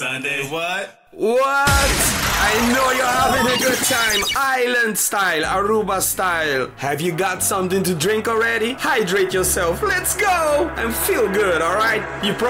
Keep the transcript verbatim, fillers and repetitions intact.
Sunday what? What? I know you're having a good time. Island style, Aruba style. Have you got something to drink already? Hydrate yourself. Let's go and feel good, alright? You